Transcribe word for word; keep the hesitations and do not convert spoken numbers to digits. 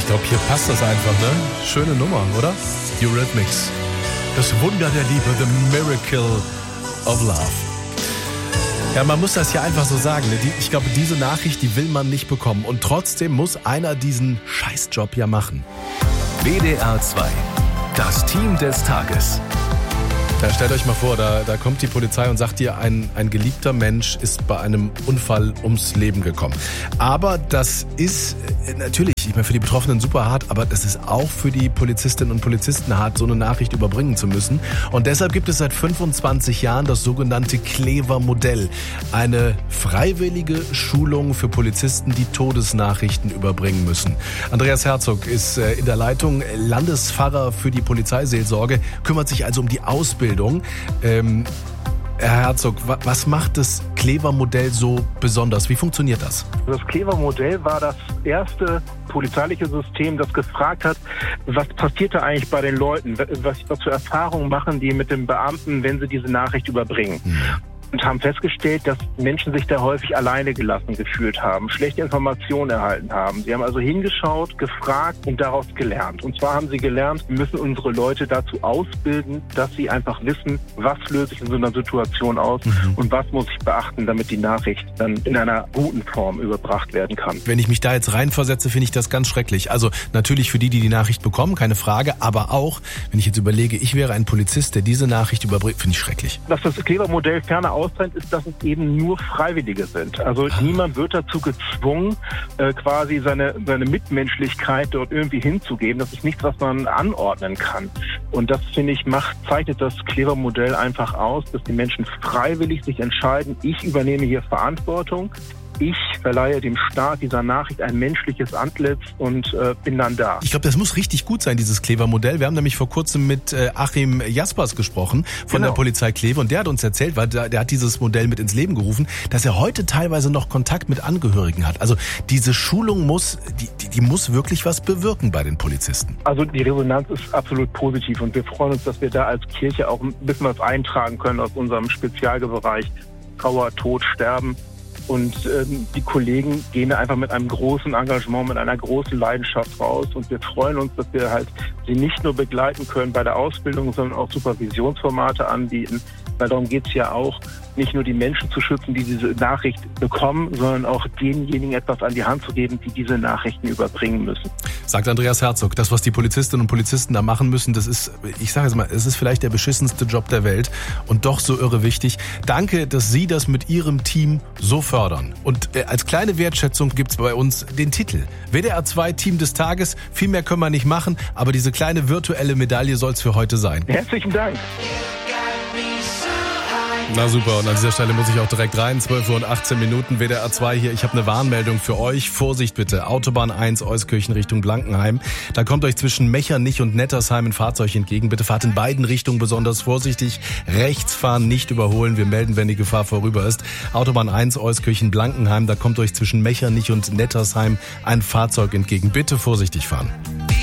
Ich glaube, hier passt das einfach, ne? Schöne Nummer, oder? Eurythmics. Das Wunder der Liebe, the miracle of love. Ja, man muss das ja einfach so sagen. Ne? Die, ich glaube, diese Nachricht, die will man nicht bekommen. Und trotzdem muss einer diesen Scheißjob ja machen. W D R zwei, das Team des Tages. Ja, stellt euch mal vor, da, da kommt die Polizei und sagt dir, ein, ein geliebter Mensch ist bei einem Unfall ums Leben gekommen. Aber das ist äh, natürlich, ich meine, für die Betroffenen super hart, aber das ist auch für die Polizistinnen und Polizisten hart, so eine Nachricht überbringen zu müssen. Und deshalb gibt es seit fünfundzwanzig Jahren das sogenannte Clever-Modell. Eine freiwillige Schulung für Polizisten, die Todesnachrichten überbringen müssen. Andreas Herzog ist äh, in der Leitung, Landespfarrer für die Polizeiseelsorge, kümmert sich also um die Ausbildung. Ähm, Herr Herzog, was macht das Clever-Modell so besonders? Wie funktioniert das? Das Clever-Modell war das erste polizeiliche System, das gefragt hat, was passiert da eigentlich bei den Leuten? Was, was für Erfahrungen machen die mit den Beamten, wenn sie diese Nachricht überbringen? Hm. Und haben festgestellt, dass Menschen sich da häufig alleine gelassen gefühlt haben, schlechte Informationen erhalten haben. Sie haben also hingeschaut, gefragt und daraus gelernt. Und zwar haben sie gelernt, wir müssen unsere Leute dazu ausbilden, dass sie einfach wissen, was löse ich in so einer Situation aus mhm. und was muss ich beachten, damit die Nachricht dann in einer guten Form überbracht werden kann. Wenn ich mich da jetzt reinversetze, finde ich das ganz schrecklich. Also natürlich für die, die die Nachricht bekommen, keine Frage, aber auch, wenn ich jetzt überlege, ich wäre ein Polizist, der diese Nachricht überbringt, finde ich schrecklich. Dass das Clever-Modell ferner aus ist, dass es eben nur Freiwillige sind. Also ah. niemand wird dazu gezwungen, äh, quasi seine, seine Mitmenschlichkeit dort irgendwie hinzugeben. Das ist nichts, was man anordnen kann. Und das, finde ich, macht, zeichnet das Clever-Modell einfach aus, dass die Menschen freiwillig sich entscheiden, ich übernehme hier Verantwortung. Ich verleihe dem Staat dieser Nachricht ein menschliches Antlitz und äh, bin dann da. Ich glaube, das muss richtig gut sein, dieses Clever-Modell. Wir haben nämlich vor kurzem mit äh, Achim Jaspers gesprochen von genau. der Polizei Kleve und der hat uns erzählt, weil der, der hat dieses Modell mit ins Leben gerufen, dass er heute teilweise noch Kontakt mit Angehörigen hat. Also diese Schulung muss, die, die, die muss wirklich was bewirken bei den Polizisten. Also die Resonanz ist absolut positiv und wir freuen uns, dass wir da als Kirche auch ein bisschen was eintragen können aus unserem Spezialbereich Trauer, Tod, Sterben. Und ähm, die Kollegen gehen da einfach mit einem großen Engagement, mit einer großen Leidenschaft raus. Und wir freuen uns, dass wir halt sie nicht nur begleiten können bei der Ausbildung, sondern auch Supervisionsformate anbieten. Weil darum geht es ja auch, nicht nur die Menschen zu schützen, die diese Nachricht bekommen, sondern auch denjenigen etwas an die Hand zu geben, die diese Nachrichten überbringen müssen. Sagt Andreas Herzog, das, was die Polizistinnen und Polizisten da machen müssen, das ist, ich sage es mal, es ist vielleicht der beschissenste Job der Welt und doch so irre wichtig. Danke, dass Sie das mit Ihrem Team so fördern. Und äh, als kleine Wertschätzung gibt's bei uns den Titel W D R zwei Team des Tages. Viel mehr können wir nicht machen, aber diese kleine virtuelle Medaille soll's für heute sein. Herzlichen Dank. Na super, und an dieser Stelle muss ich auch direkt rein. zwölf Uhr und achtzehn Minuten, W D R zwei hier. Ich habe eine Warnmeldung für euch. Vorsicht bitte, Autobahn eins, Euskirchen Richtung Blankenheim. Da kommt euch zwischen Mechernich und Nettersheim ein Fahrzeug entgegen. Bitte fahrt in beiden Richtungen besonders vorsichtig. Rechts fahren, nicht überholen. Wir melden, wenn die Gefahr vorüber ist. Autobahn eins, Euskirchen Blankenheim. Da kommt euch zwischen Mechernich und Nettersheim ein Fahrzeug entgegen. Bitte vorsichtig fahren.